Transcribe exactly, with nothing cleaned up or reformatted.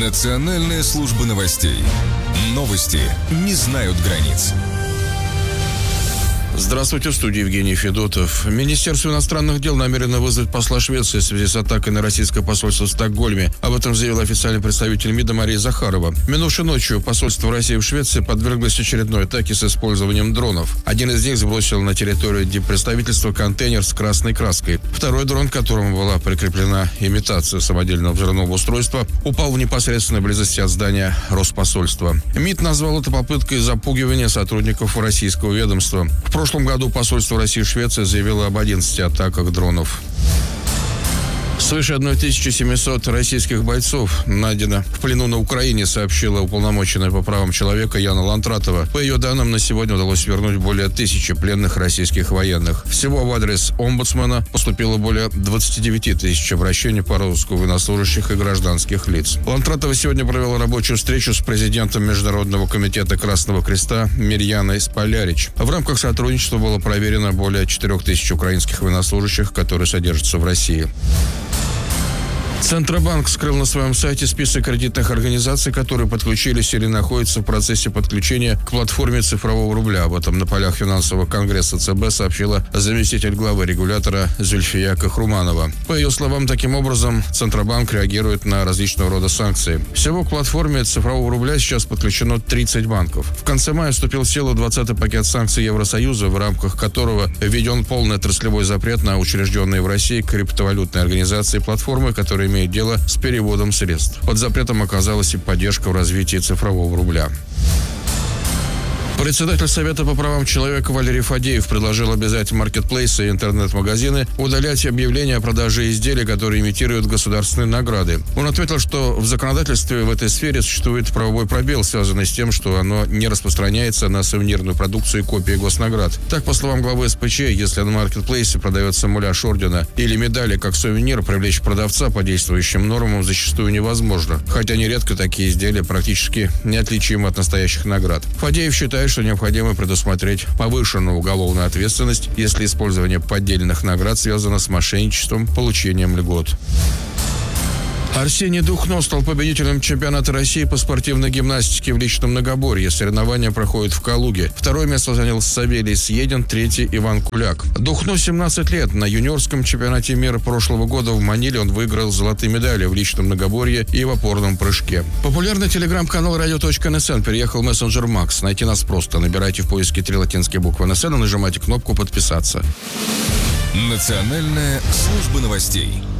Национальная служба новостей. Новости не знают границ. Здравствуйте, в студии Евгений Федотов. Министерство иностранных дел намерено вызвать посла Швеции в связи с атакой на российское посольство в Стокгольме. Об этом заявил официальный представитель МИДа Мария Захарова. Минувшей ночью посольство России в Швеции подверглось очередной атаке с использованием дронов. Один из них сбросил на территорию диппредставительства контейнер с красной краской. Второй дрон, к которому была прикреплена имитация самодельного взрывного устройства, упал в непосредственной близости от здания Роспосольства. МИД назвал это попыткой запугивания сотрудников российского ведомства. В прошлом году посольство России в Швеции заявило об одиннадцати атаках дронов. Свыше тысячи семисот российских бойцов найдено в плену на Украине, сообщила уполномоченная по правам человека Яна Лантратова. По ее данным, на сегодня удалось вернуть более тысячи пленных российских военных. Всего в адрес омбудсмена поступило более двадцати девяти тысяч обращений по розыску военнослужащих и гражданских лиц. Лантратова сегодня провела рабочую встречу с президентом Международного комитета Красного Креста Мирьяной Сполярич. В рамках сотрудничества было проверено более четырёх тысяч украинских военнослужащих, которые содержатся в России. Центробанк скрыл на своем сайте список кредитных организаций, которые подключились или находятся в процессе подключения к платформе цифрового рубля. Об этом на полях финансового конгресса ЦБ сообщила заместитель главы регулятора Зульфия Кахруманова. По ее словам, таким образом Центробанк реагирует на различного рода санкции. Всего к платформе цифрового рубля сейчас подключено тридцать банков. В конце мая вступил в силу двадцатый пакет санкций Евросоюза, в рамках которого введен полный отраслевой запрет на учрежденные в России криптовалютные организации и платформы, которые имеет дело с переводом средств. Под запретом оказалась и поддержка в развитии цифрового рубля. Председатель Совета по правам человека Валерий Фадеев предложил обязать маркетплейсы и интернет-магазины удалять объявления о продаже изделий, которые имитируют государственные награды. Он ответил, что в законодательстве в этой сфере существует правовой пробел, связанный с тем, что оно не распространяется на сувенирную продукцию и копии госнаград. Так, по словам главы эс пэ че, если на маркетплейсе продается муляж ордена или медали как сувенир, привлечь продавца по действующим нормам зачастую невозможно, хотя нередко такие изделия практически неотличимы от настоящих наград. Фадеев считает, что необходимо предусмотреть повышенную уголовную ответственность, если использование поддельных наград связано с мошенничеством, получением льгот. Арсений Духно стал победителем чемпионата России по спортивной гимнастике в личном многоборье. Соревнования проходят в Калуге. Второе место занял Савелий Съедин, третий Иван Куляк. Духно семнадцать лет. На юниорском чемпионате мира прошлого года в Маниле он выиграл золотые медали в личном многоборье и в опорном прыжке. Популярный телеграм-канал радио точка эн эс эн переехал в мессенджер Макс. Найти нас просто. Набирайте в поиске три латинские буквы эн эс эн и нажимайте кнопку «Подписаться». Национальная служба новостей.